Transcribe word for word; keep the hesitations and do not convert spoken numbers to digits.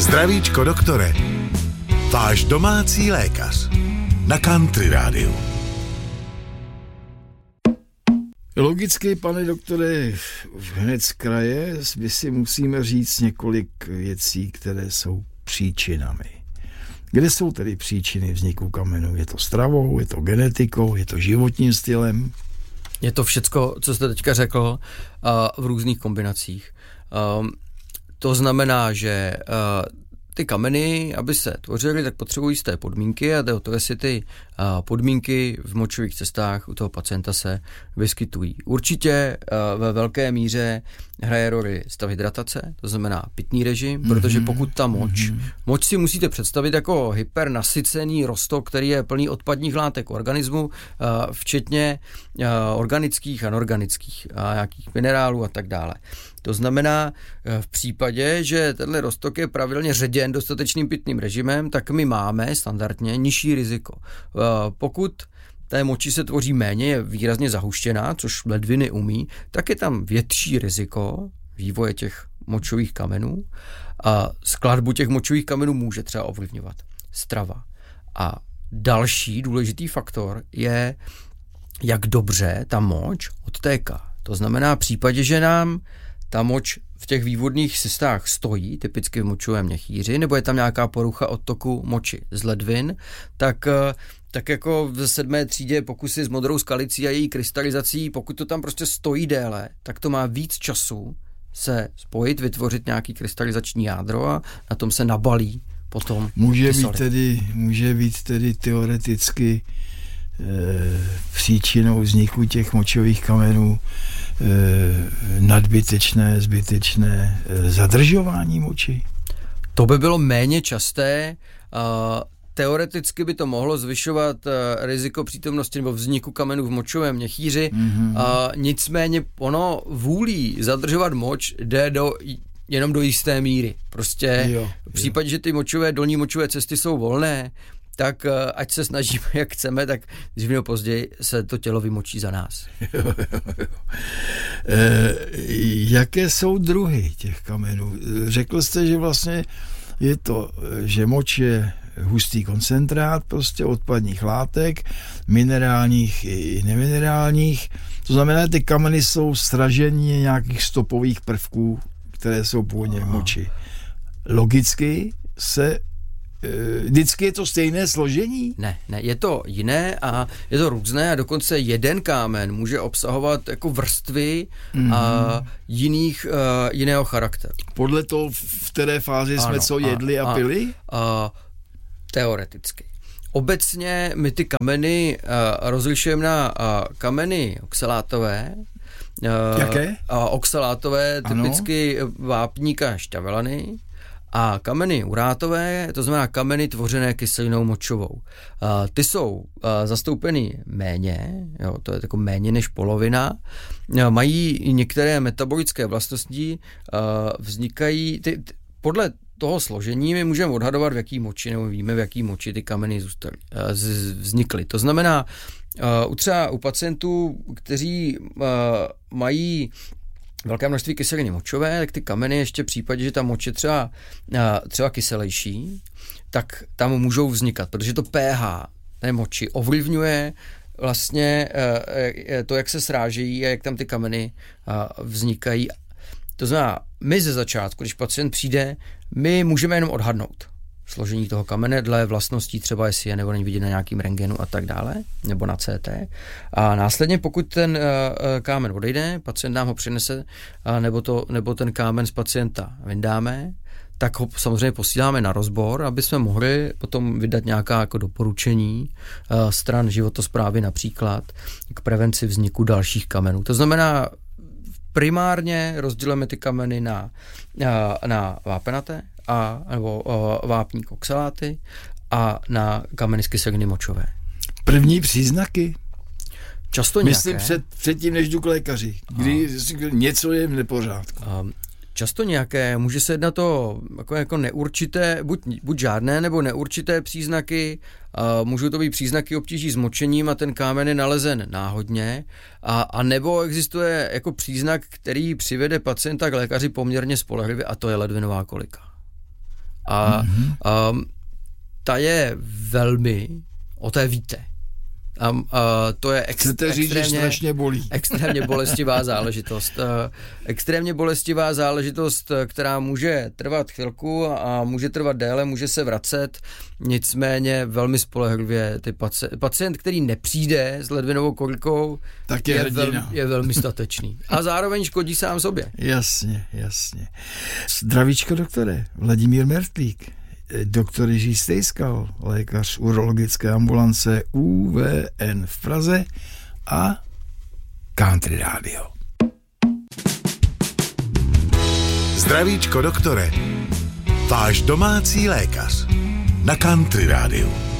Zdravíčko doktore, váš domácí lékař na Country Rádiu. Logicky, pane doktore, hned z kraje my si musíme říct několik věcí, které jsou příčinami. Kde jsou tedy příčiny vzniku kamenů? Je to stravou, je to genetikou, je to životním stylem? Je to všecko, co jste teďka řekl, v různých kombinacích. To znamená, že ty kameny, aby se tvořily, tak potřebují jisté podmínky a jde o to, jestli ty podmínky v močových cestách u toho pacienta se vyskytují. Určitě ve velké míře hraje roli stav hydratace, to znamená pitný režim, mm-hmm. protože pokud ta moč, mm-hmm. moč si musíte představit jako hypernasycený roztok, který je plný odpadních látek organismu, včetně organických a anorganických, a nějakých minerálů a tak dále. To znamená, v případě, že tenhle roztok je pravidelně ředěn dostatečným pitným režimem, tak my máme standardně nižší riziko. Pokud té moči se tvoří méně, je výrazně zahuštěná, což ledviny umí, tak je tam větší riziko vývoje těch močových kamenů a skladbu těch močových kamenů může třeba ovlivňovat strava. A další důležitý faktor je, jak dobře ta moč odtéká. To znamená, v případě, že nám ta moč v těch vývodných cystách stojí, typicky v močovém měchýři, nebo je tam nějaká porucha odtoku moči z ledvin, tak, tak jako v sedmé třídě pokusy s modrou skalicí a její krystalizací, pokud to tam prostě stojí déle, tak to má víc času se spojit, vytvořit nějaký krystalizační jádro a na tom se nabalí potom může být tedy, může být tedy teoreticky e, příčinou vzniku těch močových kamenů nadbytečné, zbytečné zadržování moči? To by bylo méně časté. Teoreticky by to mohlo zvyšovat riziko přítomnosti nebo vzniku kamenů v močovém měchýři. Mm-hmm. Nicméně ono vůlí zadržovat moč jde do, jenom do jisté míry. Prostě jo, v případě, jo. že ty močové, dolní močové cesty jsou volné, tak ať se snažíme, jak chceme, tak dřív nebo později se to tělo vymočí za nás. Jo, jo, jo. E, jaké jsou druhy těch kamenů? Řekl jste, že vlastně je to, že moč je hustý koncentrát prostě odpadních látek, minerálních i neminerálních. To znamená, že ty kameny jsou sražení nějakých stopových prvků, které jsou původně v moči. Logicky se vždycky je to stejné složení? Ne, ne, je to jiné a je to různé a dokonce jeden kámen může obsahovat jako vrstvy mm. a jiných, uh, jiného charakteru. Podle toho, v které fázi ano, jsme co jedli a, a pili? A, teoreticky. Obecně my ty kameny uh, rozlišujeme na uh, kameny oxalátové. Uh, Jaké? A oxalátové, typicky ano. vápník a šťavelany. A kameny urátové, to znamená kameny tvořené kyselinou močovou. A ty jsou zastoupeny méně, jo, to je jako méně než polovina. A mají některé metabolické vlastnosti, vznikají, ty, ty, podle toho složení my můžeme odhadovat, v jaký moči, nebo víme, v jaký moči ty kameny zůstaly, vznikly. To znamená, u třeba u pacientů, kteří mají velké množství kyseliny močové, tak ty kameny ještě v případě, že ta moč je třeba, třeba kyselejší, tak tam můžou vznikat, protože to pH té moči ovlivňuje vlastně to, jak se srážejí a jak tam ty kameny vznikají. To znamená, my ze začátku, když pacient přijde, my můžeme jenom odhadnout složení toho kamene dle vlastností, třeba jestli je nebo není vidět na nějakým rentgenu a tak dále, nebo na C T. A následně, pokud ten uh, kámen odejde, pacient nám ho přinese, uh, nebo, to, nebo ten kámen z pacienta vyndáme, tak ho samozřejmě posíláme na rozbor, aby jsme mohli potom vydat nějaká jako doporučení uh, stran životosprávy například k prevenci vzniku dalších kamenů. To znamená, primárně rozdělíme ty kameny na, na, na vápenaté, a, nebo o, vápník oxaláty a na kameny z kyseliny močové. První příznaky? Často nějaké. Myslím před, předtím, než jdu k lékaři, kdy a. něco je v nepořádku. A, často nějaké, může se jednat to jako, jako neurčité, buď, buď žádné nebo neurčité příznaky, a můžou to být příznaky obtíží s močením a ten kámen je nalezen náhodně, a, a nebo existuje jako příznak, který přivede pacienta k lékaři poměrně spolehlivě, a to je ledvinová kolika. A, mm-hmm. a ta je velmi, o té víte. A, a to je ex, Chcete říct, extrémně, že strašně bolí. extrémně bolestivá záležitost. A, extrémně bolestivá záležitost, která může trvat chvilku a může trvat déle, může se vracet, nicméně velmi spolehlivě ty pacient, pacient, který nepřijde s ledvinovou kolikou, tak je, je, vel, je velmi statečný. A zároveň škodí sám sobě. Jasně, jasně. Zdravíčko, doktore. Vladimír Mertlík. Doktor Jiří Stejskal, lékař urologické ambulance U V N v Praze a Country Radio. Zdravíčko, doktore. Váš domácí lékař na Country Rádiu.